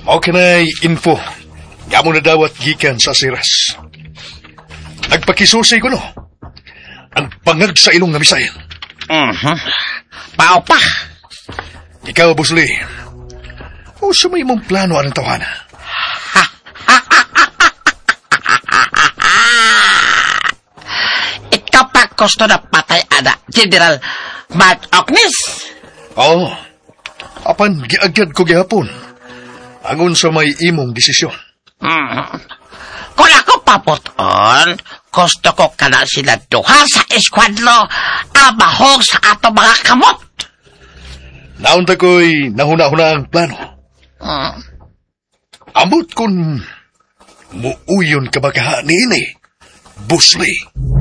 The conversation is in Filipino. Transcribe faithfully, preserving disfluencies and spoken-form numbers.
Okay na info. Nga mo na dawat gikan sa Siras. Nagpakisusi ko no. Ang pangag sa ilong nga misayan. Mhm. Pao pa. Ikaw, Boss Lee. O sa may mong plano anong tawana? Ikaw pa gusto na patay ada, General Mark Ognis. Oo. Oh, apan giagad ko gihapon. Angon sa may imong desisyon. Hmm. Kung ako paputon, gusto ko ka na sila duha sa eskwadlo abahog sa ato mga kamot. Naunta ko'y nahuna-huna ang plano. Hmm. Amot kun muuyon ka ba kaha ni ini, Boss Lee?